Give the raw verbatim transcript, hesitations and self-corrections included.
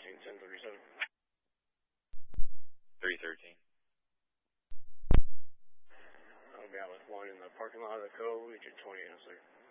thirteen, ten thirty-seven. three thirteen. I'll be out with one in the parking lot of the Cove, Agent twenty, yes, sir.